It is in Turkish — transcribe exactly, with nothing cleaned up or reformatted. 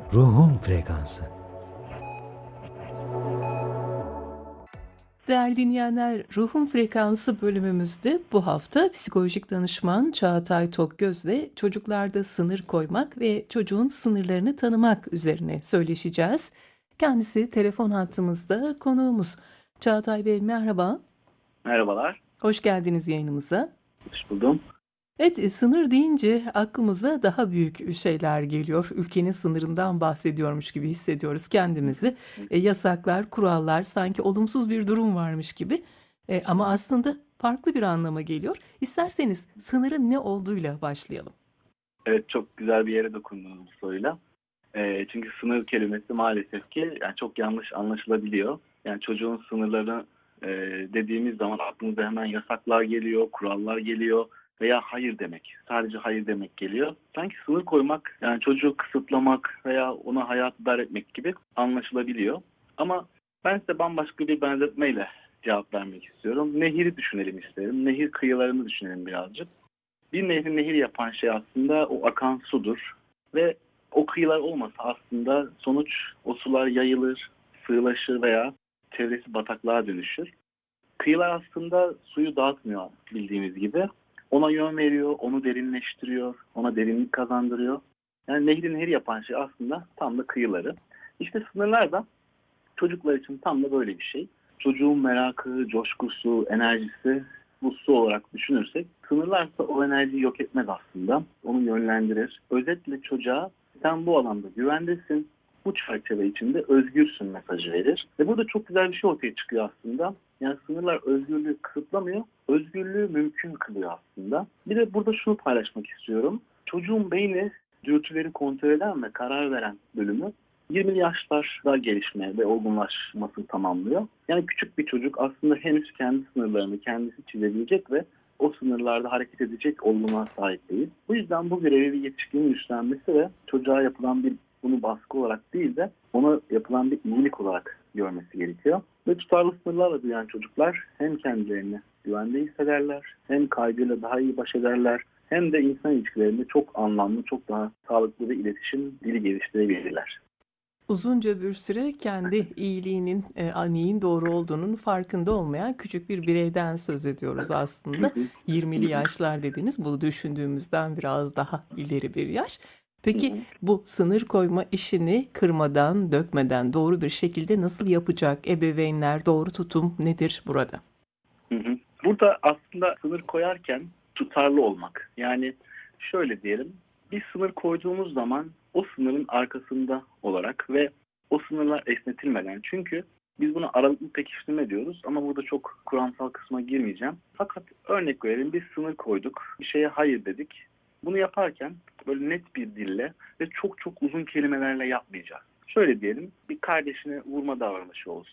Ruhun frekansı. Değerli dinleyenler, Ruhun Frekansı bölümümüzde bu hafta psikolojik danışman Çağatay Tokgöz'le çocuklarda sınır koymak ve çocuğun sınırlarını tanımak üzerine söyleşeceğiz. Kendisi telefon hattımızda konuğumuz. Çağatay Bey merhaba, Merhabalar, hoş geldiniz yayınımıza. hoş buldum. Evet, e, sınır deyince aklımıza daha büyük şeyler geliyor. Ülkenin sınırından bahsediyormuş gibi hissediyoruz kendimizi. E, yasaklar, kurallar, sanki olumsuz bir durum varmış gibi. E, ama aslında farklı bir anlama geliyor. İsterseniz sınırın ne olduğuyla başlayalım. Evet, çok güzel bir yere dokundunuz bu soruyla. Eee, çünkü sınır kelimesi maalesef ki yani çok yanlış anlaşılabiliyor. Yani çocuğun sınırlarını eee, dediğimiz zaman aklımıza hemen yasaklar geliyor, kurallar geliyor veya hayır demek. Sadece hayır demek geliyor. Sanki sınır koymak, yani çocuğu kısıtlamak veya ona hayatı dar etmek gibi anlaşılabiliyor. Ama ben size bambaşka bir benzetmeyle cevap vermek istiyorum. Nehiri düşünelim isterim. Nehir kıyılarını düşünelim birazcık. Bir nehri nehir yapan şey aslında o akan sudur ve o kıyılar olmasa aslında sonuç o sular yayılır, sığlaşır veya çevresi bataklığa dönüşür. Kıyılar aslında suyu dağıtmıyor bildiğimiz gibi. Ona yön veriyor, onu derinleştiriyor, ona derinlik kazandırıyor. Yani nehri nehir yapan şey aslında tam da kıyıları. İşte sınırlar da çocuklar için tam da böyle bir şey. Çocuğun merakı, coşkusu, enerjisi bu su olarak düşünürsek sınırlarsa o enerjiyi yok etmez aslında. Onu yönlendirir. Özetle çocuğa sen bu alanda güvendesin, bu çerçeve içinde özgürsün mesajı verir. Ve burada çok güzel bir şey ortaya çıkıyor aslında. Yani sınırlar özgürlüğü kısıtlamıyor, özgürlüğü mümkün kılıyor aslında. Bir de burada şunu paylaşmak istiyorum. Çocuğun beyni dürtüleri kontrol eden ve karar veren bölümü yirmili yaşlarda gelişmeye ve olgunlaşmasını tamamlıyor. Yani küçük bir çocuk aslında henüz kendi sınırlarını kendisi çizebilecek ve o sınırlarda hareket edecek olgunluğa sahip değil. Bu yüzden bu görevi bir yetişkinin üstlenmesi ve çocuğa yapılan bir bunu baskı olarak değil de ona yapılan bir iyilik olarak görmesi gerekiyor. Ve tutarlı sınırlarla büyüyen çocuklar hem kendilerini güvende hissederler, hem kaygıyla daha iyi baş ederler, hem de insan ilişkilerinde çok anlamlı, çok daha sağlıklı bir iletişim dili geliştirebilirler. Uzunca bir süre kendi iyiliğinin, e, neyin doğru olduğunun farkında olmayan küçük bir bireyden söz ediyoruz Hı aslında. hı, hı yirmili hı, yaşlar dediniz, bunu düşündüğümüzden biraz daha ileri bir yaş. hı Peki hı. bu sınır koyma işini kırmadan, dökmeden doğru bir şekilde nasıl yapacak ebeveynler? Doğru tutum nedir burada? Hı hı. Burada aslında sınır koyarken tutarlı olmak. Yani şöyle diyelim, bir sınır koyduğumuz zaman o sınırın arkasında olarak ve o sınırlar esnetilmeden. Çünkü biz buna aralıklı pekiştirme diyoruz ama burada çok kuramsal kısma girmeyeceğim. Fakat örnek verelim, bir sınır koyduk, bir şeye hayır dedik. Bunu yaparken böyle net bir dille ve çok çok uzun kelimelerle yapmayacağız. Şöyle diyelim, bir kardeşine vurma davranışı olsun.